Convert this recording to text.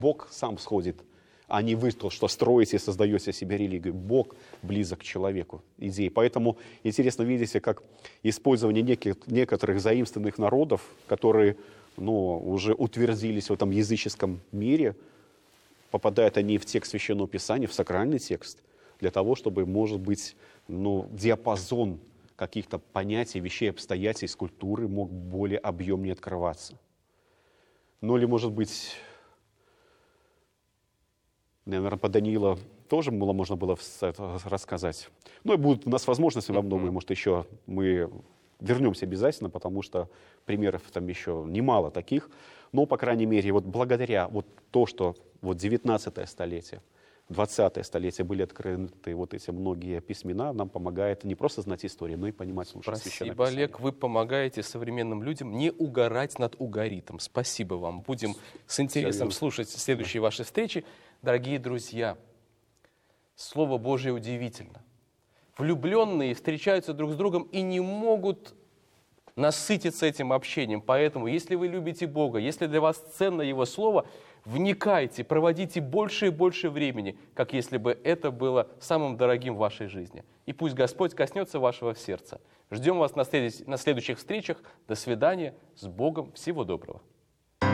Бог сам сходит, а не вы, что строите и создаете себе религию. Бог близок к человеку, идеи. Поэтому интересно видите, как использование некоторых заимствованных народов, которые уже утвердились в этом языческом мире, попадают они в текст Священного Писания, в сакральный текст, для того, чтобы, может быть, диапазон каких-то понятий, вещей, обстоятельств, культуры мог более объемнее открываться. Или, может быть, наверное, по Даниила тоже можно было рассказать. И будут у нас возможности во многом, может, еще мы вернемся обязательно, потому что примеров там еще немало таких. Но, по крайней мере, благодаря то, что 19 столетие, 20 столетие были открыты эти многие письмена, нам помогает не просто знать историю, но и понимать лучше Священное Писание. Спасибо, Олег. Вы помогаете современным людям не угорать над угоритом. Спасибо вам. Будем с интересом слушать следующие ваши встречи. Дорогие друзья, Слово Божие удивительно. Влюбленные встречаются друг с другом и не могут насытиться этим общением. Поэтому, если вы любите Бога, если для вас ценно Его Слово, вникайте, проводите больше и больше времени, как если бы это было самым дорогим в вашей жизни. И пусть Господь коснется вашего сердца. Ждем вас на следующих встречах. До свидания. С Богом. Всего доброго.